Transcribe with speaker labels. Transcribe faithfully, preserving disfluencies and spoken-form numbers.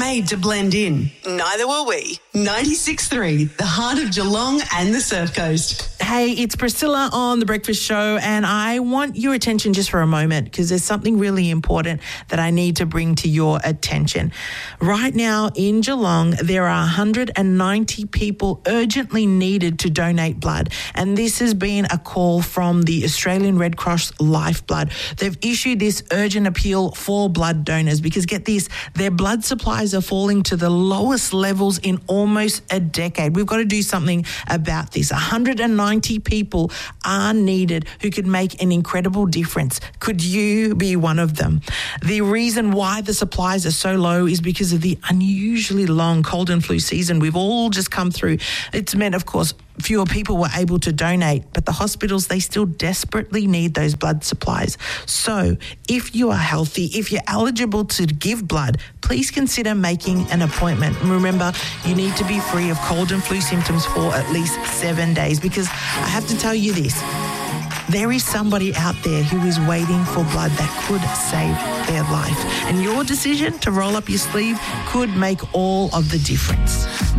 Speaker 1: made to blend in. Neither were we. ninety-six point three, the heart of Geelong and the Surf Coast.
Speaker 2: Hey, it's Priscilla on The Breakfast Show, and I want your attention just for a moment because there's something really important that I need to bring to your attention. Right now in Geelong, there are one hundred ninety people urgently needed to donate blood, and this has been a call from the Australian Red Cross Lifeblood. They've issued this urgent appeal for blood donors because, get this, their blood supplies are falling to the lowest levels in almost a decade. We've got to do something about this. one hundred ninety people are needed who could make an incredible difference. Could you be one of them? The reason why the supplies are so low is because of the unusually long cold and flu season we've all just come through. It's meant, of course, fewer people were able to donate, but the hospitals, they still desperately need those blood supplies. So if you are healthy, if you're eligible to give blood, please consider making an appointment. And remember, you need to be free of cold and flu symptoms for at least seven days because I have to tell you this, there is somebody out there who is waiting for blood that could save their life. And your decision to roll up your sleeve could make all of the difference.